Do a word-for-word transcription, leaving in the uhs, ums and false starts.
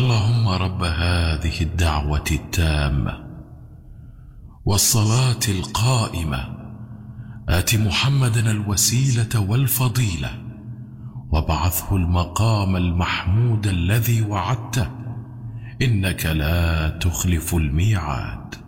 اللهم رب هذه الدعوة التامة والصلاة القائمة آت محمدا الوسيلة والفضيلة وابعثه المقام المحمود الذي وعدته إنك لا تخلف الميعاد.